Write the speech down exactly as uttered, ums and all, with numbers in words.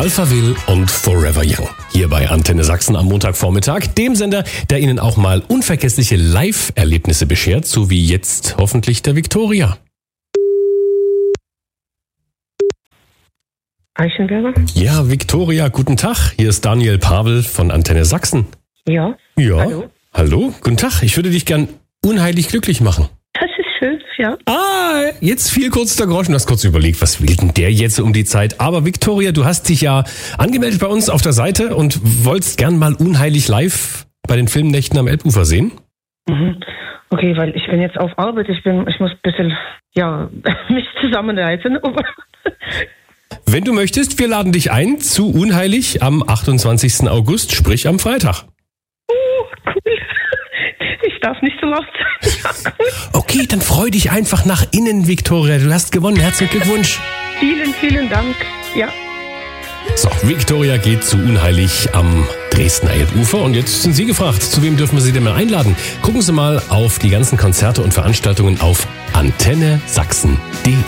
Alphaville und Forever Young. Hier bei Antenne Sachsen am Montagvormittag, dem Sender, der Ihnen auch mal unvergessliche Live-Erlebnisse beschert, so wie jetzt hoffentlich der Viktoria. Eichenberger? Ja, Viktoria, guten Tag. Hier ist Daniel Pavel von Antenne Sachsen. Ja. Ja. Hallo. Hallo, guten Tag. Ich würde dich gern unheilig glücklich machen. Das ist schön, ja. Ah, jetzt fiel kurz der Groschen. Du hast kurz überlegt, was will denn der jetzt um die Zeit? Aber Viktoria, du hast dich ja angemeldet bei uns auf der Seite und wolltest gern mal unheilig live bei den Filmnächten am Elbufer sehen? Mhm. Okay, weil ich bin jetzt auf Arbeit. Ich bin, ich muss ein bisschen, ja, mich zusammenreißen. Wenn du möchtest, wir laden dich ein zu Unheilig am achtundzwanzigsten August, sprich am Freitag. Oh, cool. Ich darf nicht so laut sein. Ja, cool. Okay, dann freu dich einfach nach innen, Viktoria. Du hast gewonnen. Herzlichen Glückwunsch. Vielen, vielen Dank. Ja. So, Viktoria geht zu Unheilig am Dresdner Elbufer und jetzt sind Sie gefragt, zu wem dürfen wir Sie denn mal einladen? Gucken Sie mal auf die ganzen Konzerte und Veranstaltungen auf antenne sachsen punkt de.